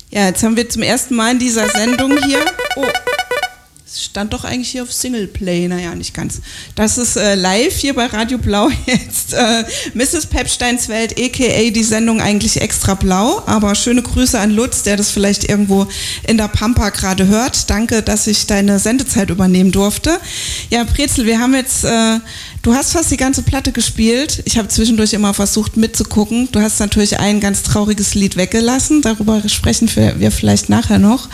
Ja, jetzt haben wir zum ersten Mal in dieser Sendung hier... Oh, es stand doch eigentlich hier auf Singleplay. Naja, nicht ganz. Das ist live hier bei Radio Blau jetzt. Mrs. Pepsteins Welt, a.k.a. die Sendung eigentlich extra blau. Aber schöne Grüße an Lutz, der das vielleicht irgendwo in der Pampa gerade hört. Danke, dass ich deine Sendezeit übernehmen durfte. Ja, Brezel, wir haben jetzt... Du hast fast die ganze Platte gespielt. Ich habe zwischendurch immer versucht mitzugucken. Du hast natürlich ein ganz trauriges Lied weggelassen. Darüber sprechen wir vielleicht nachher noch.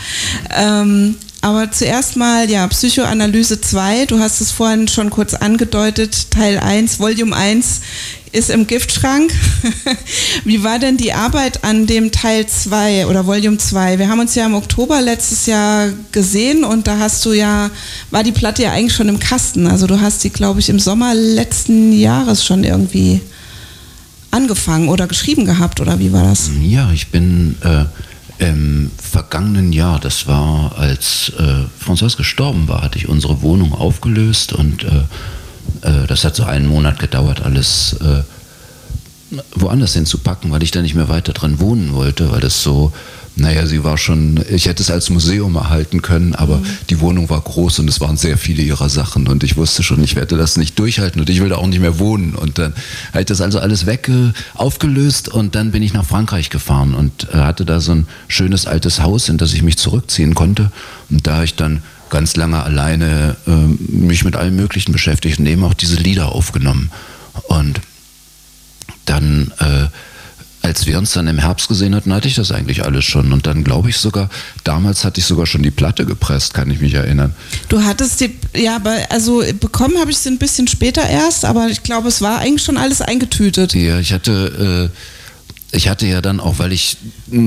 Aber zuerst mal, ja, Psychoanalyse 2. Du hast es vorhin schon kurz angedeutet. Teil 1, Volume 1 ist im Giftschrank. Wie war denn die Arbeit an dem Teil 2 oder Volume 2? Wir haben uns ja im Oktober letztes Jahr gesehen und da war die Platte ja eigentlich schon im Kasten. Also du hast die, glaube ich, im Sommer letzten Jahres schon irgendwie angefangen oder geschrieben gehabt, oder wie war das? Ja, ich bin im vergangenen Jahr, das war als Françoise gestorben war, hatte ich unsere Wohnung aufgelöst und das hat so einen Monat gedauert, alles woanders hinzupacken, weil ich da nicht mehr weiter dran wohnen wollte, weil das so, sie war schon, ich hätte es als Museum erhalten können, aber die Wohnung war groß und es waren sehr viele ihrer Sachen und ich wusste schon, ich werde das nicht durchhalten und ich will da auch nicht mehr wohnen und dann habe ich das also alles aufgelöst und dann bin ich nach Frankreich gefahren und hatte da so ein schönes altes Haus, in das ich mich zurückziehen konnte und da ich dann ganz lange alleine mich mit allem Möglichen beschäftigt und eben auch diese Lieder aufgenommen. Und dann, als wir uns dann im Herbst gesehen hatten, hatte ich das eigentlich alles schon. Und dann glaube ich sogar, damals hatte ich sogar schon die Platte gepresst, kann ich mich erinnern. Du hattest also bekommen habe ich sie ein bisschen später erst, aber ich glaube, es war eigentlich schon alles eingetütet. Ja, ich hatte ja dann auch, weil ich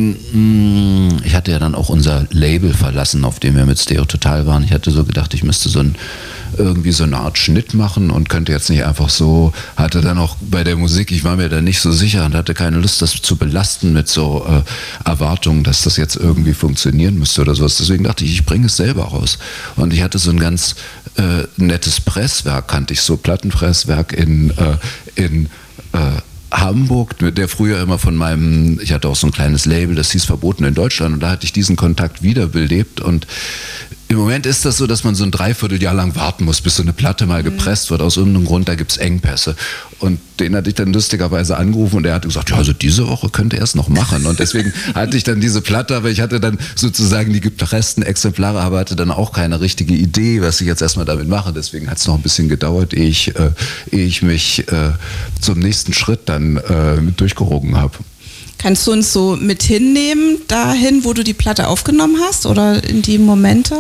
hatte ja dann auch unser Label verlassen, auf dem wir mit Stereo Total waren. Ich hatte so gedacht, ich müsste irgendwie so eine Art Schnitt machen und könnte jetzt nicht einfach so, hatte dann auch bei der Musik, ich war mir da nicht so sicher und hatte keine Lust, das zu belasten mit so Erwartungen, dass das jetzt irgendwie funktionieren müsste oder sowas. Deswegen dachte ich bringe es selber raus. Und ich hatte so ein ganz nettes Presswerk, kannte ich so, Plattenpresswerk in Hamburg, der früher immer ich hatte auch so ein kleines Label, das hieß Verboten in Deutschland und da hatte ich diesen Kontakt wiederbelebt und im Moment ist das so, dass man so ein Dreivierteljahr lang warten muss, bis so eine Platte mal gepresst wird. Aus irgendeinem Grund, da gibt es Engpässe. Und den hatte ich dann lustigerweise angerufen und er hat gesagt, ja, also diese Woche könnte er es noch machen. Und deswegen hatte ich dann diese Platte, aber ich hatte dann sozusagen die gepressten Exemplare, aber hatte dann auch keine richtige Idee, was ich jetzt erstmal damit mache. Deswegen hat es noch ein bisschen gedauert, ehe ich mich zum nächsten Schritt dann durchgerungen habe. Kannst du uns so mit hinnehmen, dahin, wo du die Platte aufgenommen hast oder in die Momente?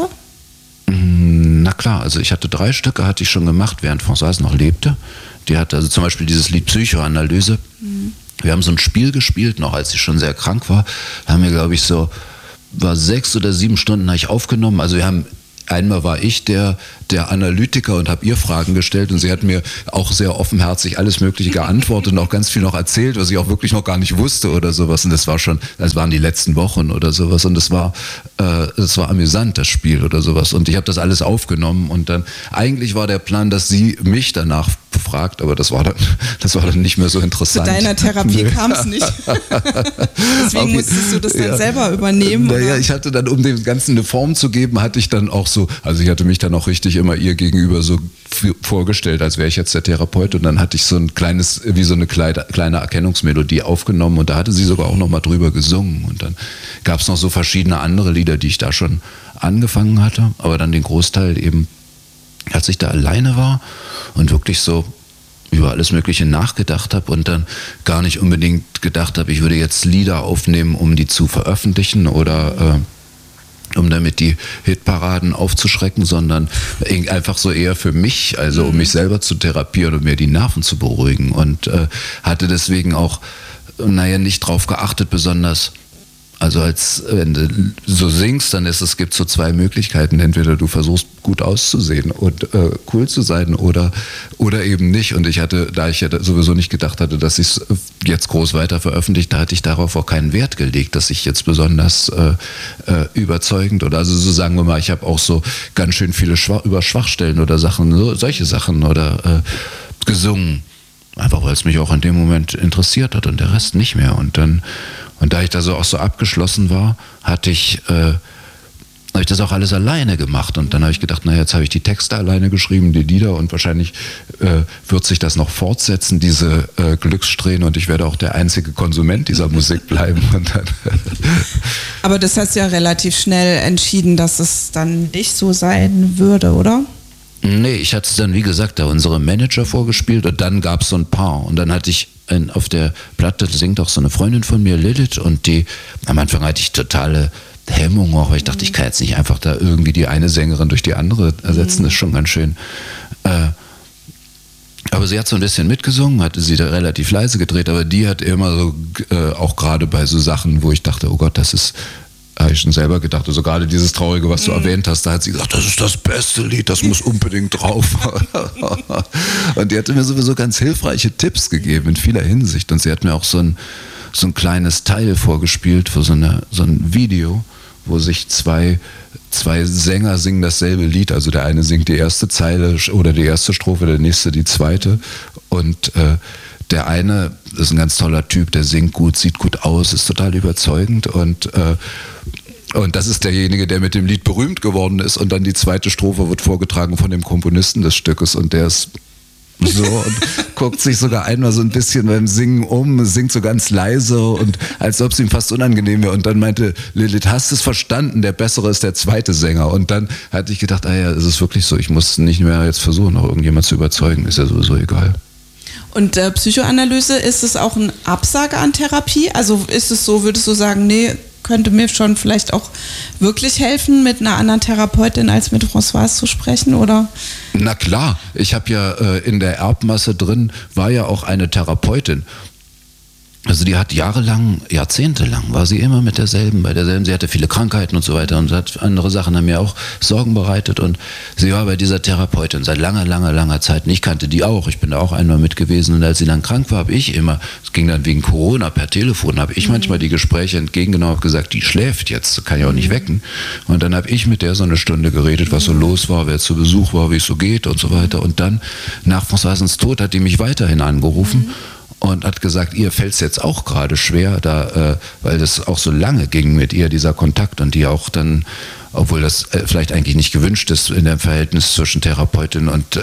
Na klar, also ich hatte 3 Stücke, hatte ich schon gemacht, während Françoise noch lebte. Die hatte also zum Beispiel dieses Lied Psychoanalyse. Wir haben so ein Spiel gespielt, noch als ich schon sehr krank war. Da haben wir, glaube ich, 6 oder 7 Stunden habe ich aufgenommen. Also einmal war ich der Analytiker und habe ihr Fragen gestellt und sie hat mir auch sehr offenherzig alles Mögliche geantwortet und auch ganz viel noch erzählt, was ich auch wirklich noch gar nicht wusste oder sowas. Und das waren die letzten Wochen oder sowas und das war amüsant, das Spiel oder sowas. Und ich habe das alles aufgenommen und dann, eigentlich war der Plan, dass sie mich danach befragt, aber das war dann nicht mehr so interessant. Zu deiner Therapie kam es nicht. Deswegen musstest du das dann selber übernehmen. Naja, ich hatte dann, um dem Ganzen eine Form zu geben, hatte ich dann auch also ich hatte mich dann auch richtig immer ihr gegenüber so vorgestellt, als wäre ich jetzt der Therapeut und dann hatte ich so ein kleines, wie so eine kleine Erkennungsmelodie aufgenommen und da hatte sie sogar auch nochmal drüber gesungen und dann gab es noch so verschiedene andere Lieder, die ich da schon angefangen hatte, aber dann den Großteil eben, als ich da alleine war und wirklich so über alles Mögliche nachgedacht habe und dann gar nicht unbedingt gedacht habe, ich würde jetzt Lieder aufnehmen, um die zu veröffentlichen oder um damit die Hitparaden aufzuschrecken, sondern einfach so eher für mich, also um mich selber zu therapieren und mir die Nerven zu beruhigen und hatte deswegen auch, nicht drauf geachtet besonders. Also wenn du so singst, dann gibt so 2 Möglichkeiten. Entweder du versuchst gut auszusehen und cool zu sein oder eben nicht. Und da ich ja sowieso nicht gedacht hatte, dass ich es jetzt groß weiter veröffentlicht, da hatte ich darauf auch keinen Wert gelegt, dass ich jetzt besonders überzeugend oder also so sagen wir mal, ich habe auch so ganz schön viele über Schwachstellen oder Sachen, solche Sachen oder gesungen. Einfach weil es mich auch in dem Moment interessiert hat und der Rest nicht mehr. Und dann Und da ich da so auch so abgeschlossen war, habe ich das auch alles alleine gemacht. Und dann habe ich gedacht, naja, jetzt habe ich die Texte alleine geschrieben, die Lieder, und wahrscheinlich wird sich das noch fortsetzen, diese Glückssträhne, und ich werde auch der einzige Konsument dieser Musik bleiben. Und dann Aber das hast du ja relativ schnell entschieden, dass es dann nicht so sein würde, oder? Nee, ich hatte es dann, wie gesagt, da unsere Manager vorgespielt, und dann gab es so ein Paar. Und dann hatte ich auf der Platte singt auch so eine Freundin von mir, Lilith, und am Anfang hatte ich totale Hemmung auch, weil ich dachte, ich kann jetzt nicht einfach da irgendwie die eine Sängerin durch die andere ersetzen, das ist schon ganz schön. Aber sie hat so ein bisschen mitgesungen, hatte sie da relativ leise gedreht, aber die hat immer so, auch gerade bei so Sachen, wo ich dachte, oh Gott, das ist, habe ich schon selber gedacht, also gerade dieses Traurige, was du erwähnt hast, da hat sie gesagt, das ist das beste Lied, das muss unbedingt drauf. Und die hatte mir sowieso ganz hilfreiche Tipps gegeben in vieler Hinsicht, und sie hat mir auch so ein kleines Teil vorgespielt für so ein Video, wo sich zwei Sänger singen dasselbe Lied, also der eine singt die erste Zeile oder die erste Strophe, der nächste die zweite, und der eine ist ein ganz toller Typ, der singt gut, sieht gut aus, ist total überzeugend, und das ist derjenige, der mit dem Lied berühmt geworden ist, und dann die zweite Strophe wird vorgetragen von dem Komponisten des Stückes, und der ist so und guckt sich sogar einmal so ein bisschen beim Singen singt so ganz leise und als ob es ihm fast unangenehm wäre, und dann meinte Lilith, hast du es verstanden, der Bessere ist der zweite Sänger, und dann hatte ich gedacht, ja, es ist wirklich so, ich muss nicht mehr jetzt versuchen, noch irgendjemand zu überzeugen, ist ja sowieso egal. Und Psychoanalyse, ist es auch ein Absage an Therapie? Also ist es so, würdest du sagen, nee, könnte mir schon vielleicht auch wirklich helfen, mit einer anderen Therapeutin als mit Françoise zu sprechen, oder? Na klar, ich habe ja in der Erbmasse drin, war ja auch eine Therapeutin. Also die hat jahrzehntelang war sie immer bei derselben. Sie hatte viele Krankheiten und so weiter und hat andere Sachen, haben mir auch Sorgen bereitet, und sie war bei dieser Therapeutin seit langer Zeit. Und ich kannte die auch, ich bin da auch einmal mit gewesen, und als sie dann krank war, habe ich immer, es ging dann wegen Corona per Telefon, habe ich manchmal die Gespräche entgegengenommen, habe gesagt, die schläft jetzt, kann ich auch nicht wecken. Und dann habe ich mit der so eine Stunde geredet, was so los war, wer zu Besuch war, wie es so geht und so weiter. Und dann, nach Françoisens Tod, hat die mich weiterhin angerufen und hat gesagt, ihr fällt es jetzt auch gerade schwer, weil das auch so lange ging mit ihr, dieser Kontakt, und die auch dann, obwohl das vielleicht eigentlich nicht gewünscht ist in dem Verhältnis zwischen Therapeutin und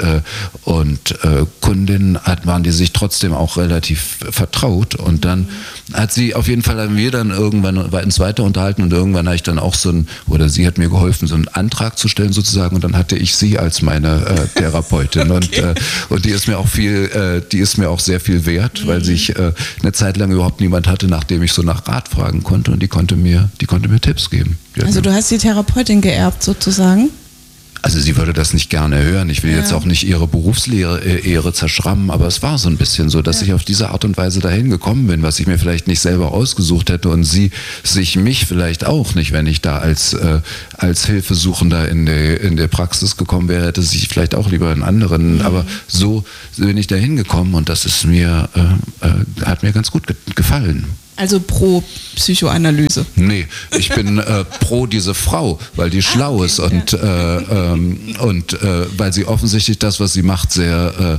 Kundin, waren die sich trotzdem auch relativ vertraut, und dann hat sie auf jeden Fall, haben wir dann irgendwann uns weiter unterhalten, und irgendwann habe ich dann auch sie hat mir geholfen, so einen Antrag zu stellen sozusagen, und dann hatte ich sie als meine Therapeutin. Okay. Und die ist mir auch sehr viel wert, weil sich eine Zeit lang überhaupt niemand hatte, nach dem ich so nach Rat fragen konnte, und die konnte mir Tipps geben. Also du hast die Therapeutin geerbt sozusagen? Also sie würde das nicht gerne hören. Ich will jetzt auch nicht ihre Berufslehre zerschrammen, aber es war so ein bisschen so, dass ich auf diese Art und Weise dahin gekommen bin, was ich mir vielleicht nicht selber ausgesucht hätte, und sie sich mich vielleicht auch nicht, wenn ich da als Hilfesuchender in der Praxis gekommen wäre, hätte sich vielleicht auch lieber einen anderen, aber so bin ich da hingekommen, und das ist hat mir ganz gut gefallen. Also pro Psychoanalyse? Nee, ich bin pro diese Frau, weil die schlau ist und weil sie offensichtlich das, was sie macht, sehr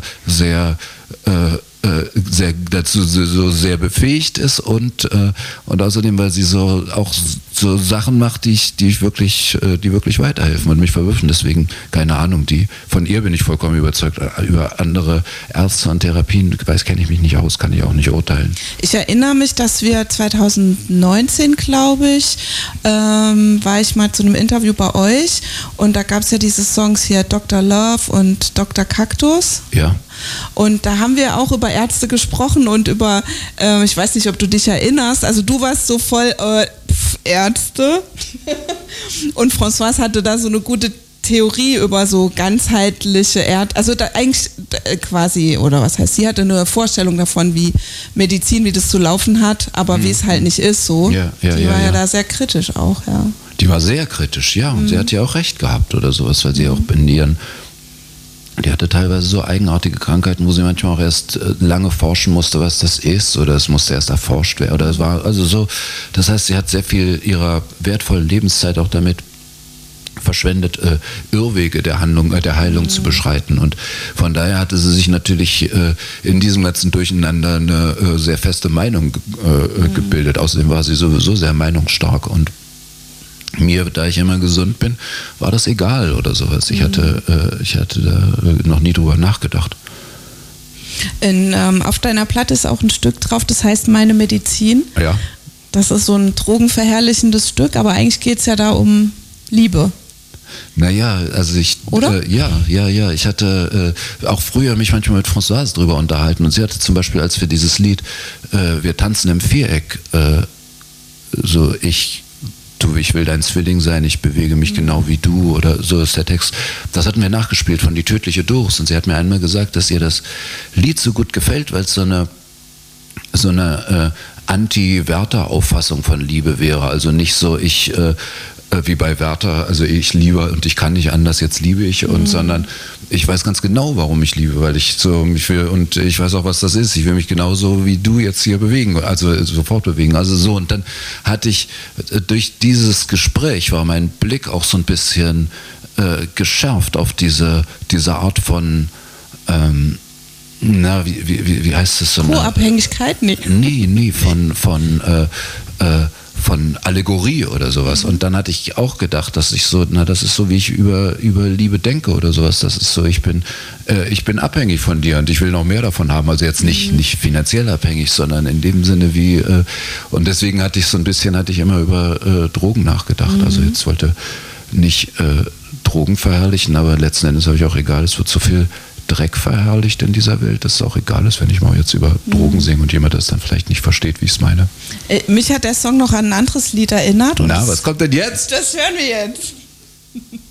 sehr befähigt ist, und außerdem, weil sie auch so Sachen macht, die wirklich weiterhelfen und mich verwirfen. Deswegen, keine Ahnung, von ihr bin ich vollkommen überzeugt. Über andere Ärzte und Therapien kenne ich mich nicht aus, kann ich auch nicht urteilen. Ich erinnere mich, dass wir 2019, glaube ich, war ich mal zu einem Interview bei euch, und da gab es ja diese Songs hier, Dr. Love und Dr. Kaktus. Ja. Und da haben wir auch über Ärzte gesprochen und über, ich weiß nicht, ob du dich erinnerst, also du warst so voll Ärzte und Françoise hatte da so eine gute Theorie über so ganzheitliche also da eigentlich quasi, oder was heißt, sie hatte eine Vorstellung davon, wie Medizin, wie das zu laufen hat, aber wie es halt nicht ist so. Die war ja da sehr kritisch auch, ja. Die war sehr kritisch, ja, und sie hat ja auch recht gehabt oder sowas, weil sie auch die hatte teilweise so eigenartige Krankheiten, wo sie manchmal auch erst lange forschen musste, was das ist, oder es musste erst erforscht werden, oder es war also so, das heißt, sie hat sehr viel ihrer wertvollen Lebenszeit auch damit verschwendet, Irrwege der Heilung zu beschreiten. Und von daher hatte sie sich natürlich in diesem ganzen Durcheinander eine sehr feste Meinung gebildet. Außerdem war sie sowieso sehr meinungsstark und mir, da ich immer gesund bin, war das egal oder sowas. Ich hatte da noch nie drüber nachgedacht. Auf deiner Platte ist auch ein Stück drauf, das heißt Meine Medizin. Ja. Das ist so ein drogenverherrlichendes Stück, aber eigentlich geht es ja da um Liebe. Naja, also Oder? Ja. Ich hatte auch früher mich manchmal mit Françoise drüber unterhalten und sie hatte zum Beispiel, als wir dieses Lied Wir tanzen im Viereck, ich will dein Zwilling sein, ich bewege mich genau wie du, oder so ist der Text. Das hatten wir nachgespielt von Die tödliche Doris und sie hat mir einmal gesagt, dass ihr das Lied so gut gefällt, weil es so eine Anti-Werther-Auffassung von Liebe wäre. Also nicht so wie bei Werther, also ich liebe und ich kann nicht anders, jetzt liebe ich, sondern ich weiß ganz genau, warum ich liebe, weil ich mich will und ich weiß auch, was das ist. Ich will mich genauso wie du jetzt hier bewegen, also sofort bewegen. Also so, und dann hatte ich, durch dieses Gespräch war mein Blick auch so ein bisschen geschärft auf diese Art von wie heißt das so? Co-Abhängigkeit? Nee, von Allegorie oder sowas. Und dann hatte ich auch gedacht, dass ich so, das ist so, wie ich über Liebe denke oder sowas. Das ist so, ich bin abhängig von dir und ich will noch mehr davon haben. Also jetzt nicht finanziell abhängig, sondern in dem Sinne wie, und deswegen hatte ich immer über Drogen nachgedacht. Also jetzt wollte nicht Drogen verherrlichen, aber letzten Endes habe ich auch egal, es wird so viel Dreck verherrlicht in dieser Welt, dass es auch egal ist, wenn ich mal jetzt über Drogen singe und jemand das dann vielleicht nicht versteht, wie ich es meine. Mich hat der Song noch an ein anderes Lied erinnert. Na, was kommt denn jetzt? Das hören wir jetzt.